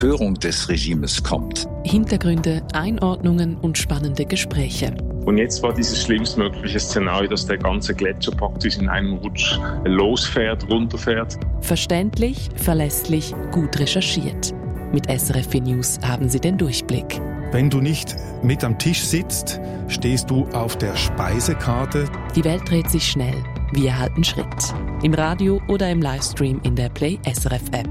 Empörung des Regimes kommt. Hintergründe, Einordnungen und spannende Gespräche. Und jetzt war dieses schlimmstmögliche Szenario, dass der ganze Gletscher praktisch in einem Rutsch losfährt, runterfährt. Verständlich, verlässlich, gut recherchiert. Mit SRF 4 News haben Sie den Durchblick. Wenn du nicht mit am Tisch sitzt, stehst du auf der Speisekarte. Die Welt dreht sich schnell. Wir halten Schritt. Im Radio oder im Livestream in der Play SRF App.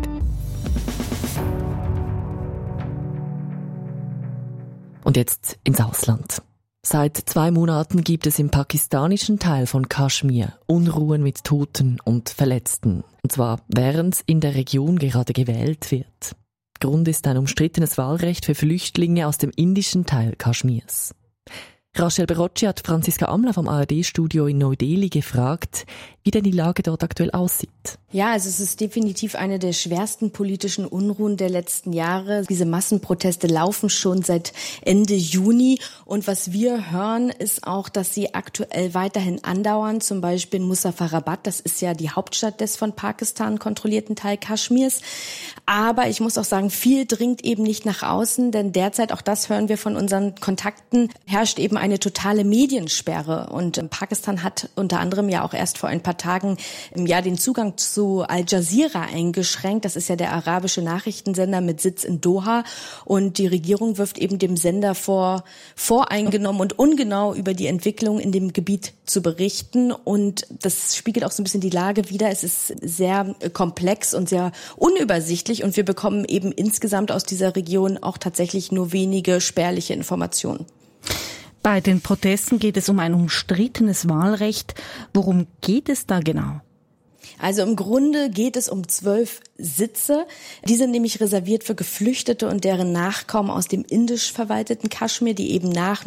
Und jetzt ins Ausland. Seit 2 Monaten gibt es im pakistanischen Teil von Kaschmir Unruhen mit Toten und Verletzten. Und zwar während in der Region gerade gewählt wird. Grund ist ein umstrittenes Wahlrecht für Flüchtlinge aus dem indischen Teil Kaschmirs. Rachel Berocci hat Franziska Amla vom ARD-Studio in Neu-Delhi gefragt, wie denn die Lage dort aktuell aussieht. Ja, also es ist definitiv eine der schwersten politischen Unruhen der letzten Jahre. Diese Massenproteste laufen schon seit Ende Juni. Und was wir hören, ist auch, dass sie aktuell weiterhin andauern. Zum Beispiel in Muzaffarabad, das ist ja die Hauptstadt des von Pakistan kontrollierten Teil Kaschmirs. Aber ich muss auch sagen, viel dringt eben nicht nach außen, denn derzeit, auch das hören wir von unseren Kontakten, herrscht eben eine totale Mediensperre. Und Pakistan hat unter anderem ja auch erst vor ein paar Tagen den Zugang zu Al Jazeera eingeschränkt. Das ist ja der arabische Nachrichtensender mit Sitz in Doha. Und die Regierung wirft eben dem Sender voreingenommen und ungenau über die Entwicklung in dem Gebiet zu berichten. Und das spiegelt auch so ein bisschen die Lage wider. Es ist sehr komplex und sehr unübersichtlich. Und wir bekommen eben insgesamt aus dieser Region auch tatsächlich nur wenige spärliche Informationen. Bei den Protesten geht es um ein umstrittenes Wahlrecht. Worum geht es da genau? Also im Grunde geht es um 12 Sitze. Die sind nämlich reserviert für Geflüchtete und deren Nachkommen aus dem indisch verwalteten Kaschmir, die eben nach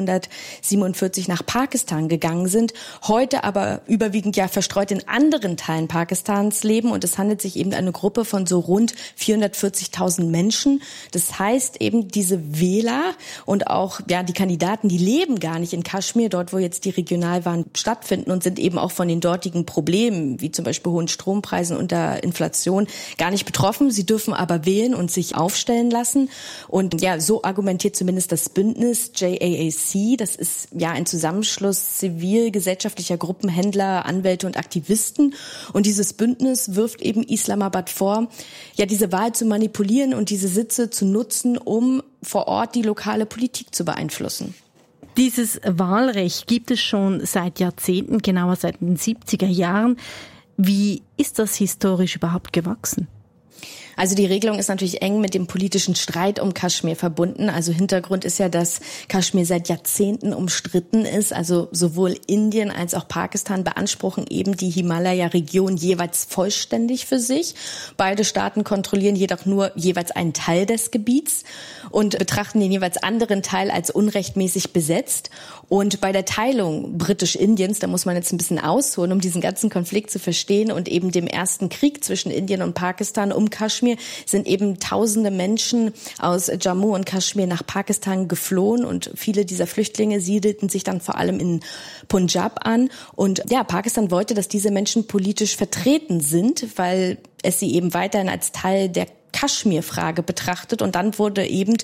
1947 nach Pakistan gegangen sind, heute aber überwiegend ja verstreut in anderen Teilen Pakistans leben. Und es handelt sich eben um eine Gruppe von so rund 440.000 Menschen. Das heißt eben, diese Wähler und auch die Kandidaten, die leben gar nicht in Kaschmir, dort wo jetzt die Regionalwahlen stattfinden, und sind eben auch von den dortigen Problemen, wie zum Beispiel hohen Strompreisen und der Inflation, gar nicht betroffen. Sie dürfen aber wählen und sich aufstellen lassen. Und so argumentiert zumindest das Bündnis JAAC. Das ist ein Zusammenschluss zivilgesellschaftlicher Gruppen, Händler, Anwälte und Aktivisten. Und dieses Bündnis wirft eben Islamabad vor, diese Wahl zu manipulieren und diese Sitze zu nutzen, um vor Ort die lokale Politik zu beeinflussen. Dieses Wahlrecht gibt es schon seit Jahrzehnten, genauer seit den 70er Jahren. Wie ist das historisch überhaupt gewachsen? Also die Regelung ist natürlich eng mit dem politischen Streit um Kaschmir verbunden. Also Hintergrund ist ja, dass Kaschmir seit Jahrzehnten umstritten ist. Also sowohl Indien als auch Pakistan beanspruchen eben die Himalaya-Region jeweils vollständig für sich. Beide Staaten kontrollieren jedoch nur jeweils einen Teil des Gebiets und betrachten den jeweils anderen Teil als unrechtmäßig besetzt. Und bei der Teilung Britisch-Indiens, da muss man jetzt ein bisschen ausholen, um diesen ganzen Konflikt zu verstehen, und eben dem ersten Krieg zwischen Indien und Pakistan um Kaschmir, sind eben tausende Menschen aus Jammu und Kaschmir nach Pakistan geflohen, und viele dieser Flüchtlinge siedelten sich dann vor allem in Punjab an. Und Pakistan wollte, dass diese Menschen politisch vertreten sind, weil es sie eben weiterhin als Teil der Kaschmir-Frage betrachtet. Und dann wurde eben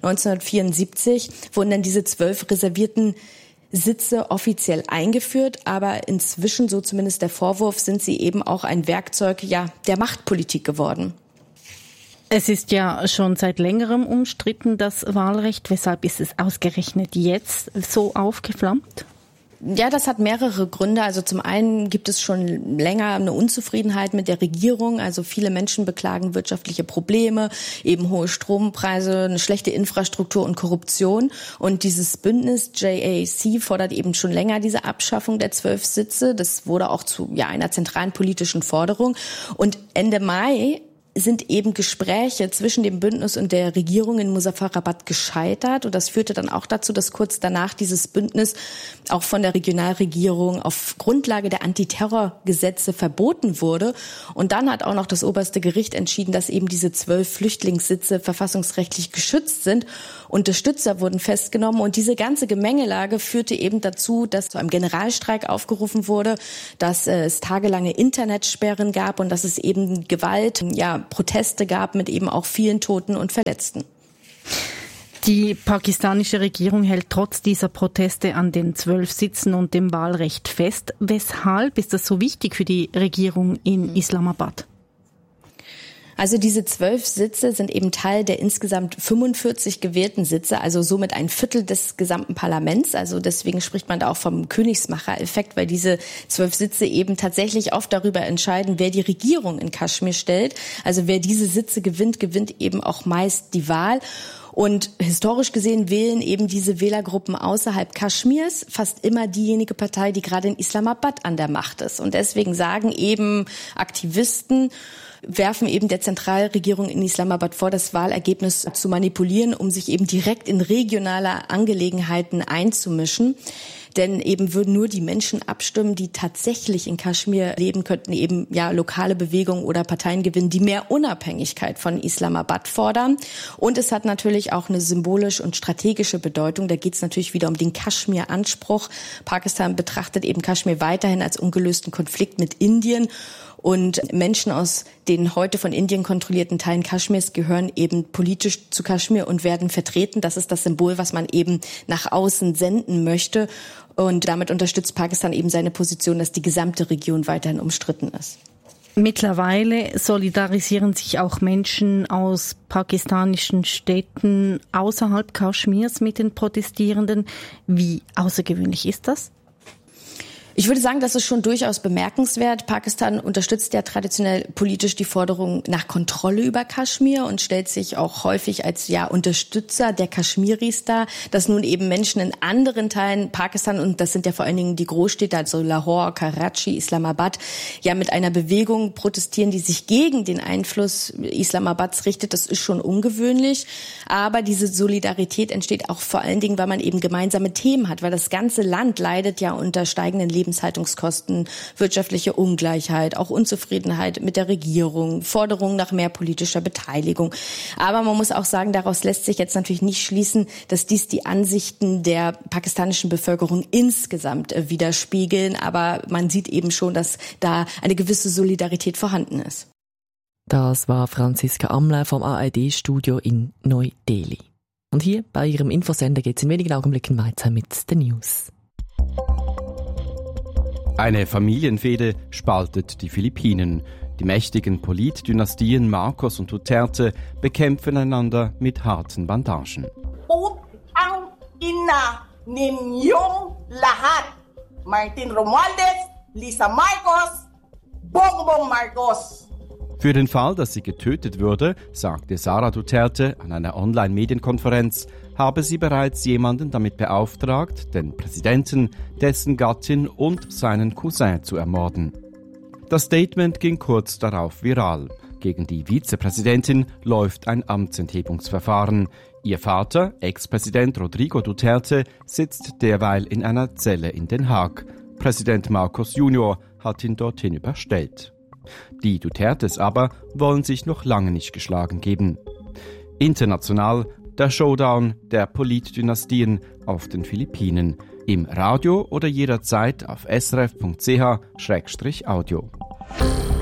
1974 wurden dann diese 12 reservierten Sitze offiziell eingeführt, aber inzwischen, so zumindest der Vorwurf, sind sie eben auch ein Werkzeug der Machtpolitik geworden. Es ist ja schon seit längerem umstritten, das Wahlrecht. Weshalb ist es ausgerechnet jetzt so aufgeflammt? Ja, das hat mehrere Gründe. Also zum einen gibt es schon länger eine Unzufriedenheit mit der Regierung. Also viele Menschen beklagen wirtschaftliche Probleme, eben hohe Strompreise, eine schlechte Infrastruktur und Korruption. Und dieses Bündnis JAAC fordert eben schon länger diese Abschaffung der 12 Sitze. Das wurde auch zu einer zentralen politischen Forderung. Und Ende Mai sind eben Gespräche zwischen dem Bündnis und der Regierung in Muzaffarabad gescheitert. Und das führte dann auch dazu, dass kurz danach dieses Bündnis auch von der Regionalregierung auf Grundlage der Antiterrorgesetze verboten wurde. Und dann hat auch noch das oberste Gericht entschieden, dass eben diese 12 Flüchtlingssitze verfassungsrechtlich geschützt sind. Unterstützer wurden festgenommen. Und diese ganze Gemengelage führte eben dazu, dass zu einem Generalstreik aufgerufen wurde, dass es tagelange Internetsperren gab und dass es eben Gewalt, Proteste gab mit eben auch vielen Toten und Verletzten. Die pakistanische Regierung hält trotz dieser Proteste an den 12 Sitzen und dem Wahlrecht fest. Weshalb ist das so wichtig für die Regierung in Islamabad? Also diese 12 Sitze sind eben Teil der insgesamt 45 gewählten Sitze, also somit ein Viertel des gesamten Parlaments. Also deswegen spricht man da auch vom Königsmacher-Effekt, weil diese 12 Sitze eben tatsächlich oft darüber entscheiden, wer die Regierung in Kaschmir stellt. Also wer diese Sitze gewinnt, gewinnt eben auch meist die Wahl. Und historisch gesehen wählen eben diese Wählergruppen außerhalb Kaschmirs fast immer diejenige Partei, die gerade in Islamabad an der Macht ist. Und deswegen sagen eben Aktivisten, werfen eben der Zentralregierung in Islamabad vor, das Wahlergebnis zu manipulieren, um sich eben direkt in regionale Angelegenheiten einzumischen. Denn eben würden nur die Menschen abstimmen, die tatsächlich in Kaschmir leben, könnten eben lokale Bewegungen oder Parteien gewinnen, die mehr Unabhängigkeit von Islamabad fordern. Und es hat natürlich auch eine symbolische und strategische Bedeutung. Da geht es natürlich wieder um den Kaschmir-Anspruch. Pakistan betrachtet eben Kaschmir weiterhin als ungelösten Konflikt mit Indien. Und Menschen aus den heute von Indien kontrollierten Teilen Kaschmirs gehören eben politisch zu Kaschmir und werden vertreten. Das ist das Symbol, was man eben nach außen senden möchte. Und damit unterstützt Pakistan eben seine Position, dass die gesamte Region weiterhin umstritten ist. Mittlerweile solidarisieren sich auch Menschen aus pakistanischen Städten außerhalb Kaschmirs mit den Protestierenden. Wie außergewöhnlich ist das? Ich würde sagen, das ist schon durchaus bemerkenswert. Pakistan unterstützt ja traditionell politisch die Forderung nach Kontrolle über Kaschmir und stellt sich auch häufig als Unterstützer der Kaschmiris dar, dass nun eben Menschen in anderen Teilen Pakistan, und das sind ja vor allen Dingen die Großstädte, also Lahore, Karachi, Islamabad, mit einer Bewegung protestieren, die sich gegen den Einfluss Islamabads richtet. Das ist schon ungewöhnlich. Aber diese Solidarität entsteht auch vor allen Dingen, weil man eben gemeinsame Themen hat, weil das ganze Land leidet ja unter steigenden Lebenshaltungskosten, wirtschaftliche Ungleichheit, auch Unzufriedenheit mit der Regierung, Forderungen nach mehr politischer Beteiligung. Aber man muss auch sagen, daraus lässt sich jetzt natürlich nicht schließen, dass dies die Ansichten der pakistanischen Bevölkerung insgesamt widerspiegeln. Aber man sieht eben schon, dass da eine gewisse Solidarität vorhanden ist. Das war Franziska Amle vom ARD-Studio in Neu-Delhi. Und hier bei ihrem Infosender geht es in wenigen Augenblicken weiter mit den News. Eine Familienfehde spaltet die Philippinen. Die mächtigen Politdynastien Marcos und Duterte bekämpfen einander mit harten Bandagen. Putang ina ninyong lahat. Martin Romualdez, Lisa Marcos, Bongbong Marcos. Für den Fall, dass sie getötet würde, sagte Sara Duterte an einer Online-Medienkonferenz, habe sie bereits jemanden damit beauftragt, den Präsidenten, dessen Gattin und seinen Cousin zu ermorden. Das Statement ging kurz darauf viral. Gegen die Vizepräsidentin läuft ein Amtsenthebungsverfahren. Ihr Vater, Ex-Präsident Rodrigo Duterte, sitzt derweil in einer Zelle in Den Haag. Präsident Marcos Junior hat ihn dorthin überstellt. Die Dutertes aber wollen sich noch lange nicht geschlagen geben. International der Showdown der Politdynastien auf den Philippinen. Im Radio oder jederzeit auf srf.ch/audio.